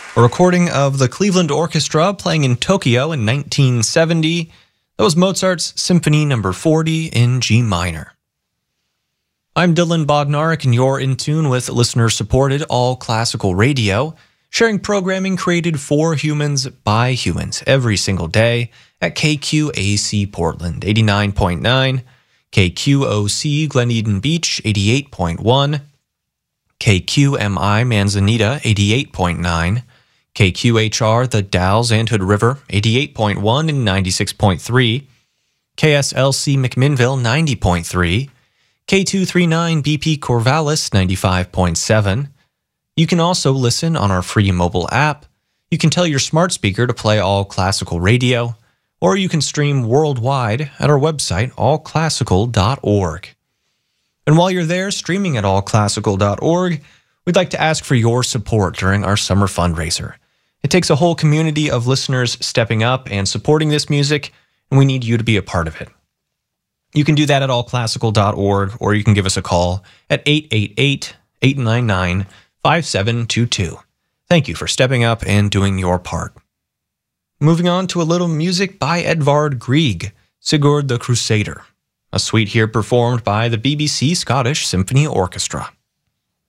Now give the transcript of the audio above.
A recording of the Cleveland Orchestra playing in Tokyo in 1970. That was Mozart's Symphony No. 40 in G minor. I'm Dylan Bodnarik, and you're in tune with listener-supported All Classical Radio, sharing programming created for humans by humans every single day at KQAC Portland 89.9, KQOC Glen Eden Beach 88.1, KQMI Manzanita 88.9, KQHR The Dalles and Hood River 88.1 and 96.3, KSLC McMinnville 90.3, K239 BP Corvallis 95.7. You can also listen on our free mobile app. You can tell your smart speaker to play All Classical Radio, or you can stream worldwide at our website, allclassical.org. And while you're there streaming at allclassical.org, we'd like to ask for your support during our summer fundraiser. It takes a whole community of listeners stepping up and supporting this music, and we need you to be a part of it. You can do that at allclassical.org, or you can give us a call at 888-899-5722. Thank you for stepping up and doing your part. Moving on to a little music by Edvard Grieg, Sigurd the Crusader, a suite here performed by the BBC Scottish Symphony Orchestra.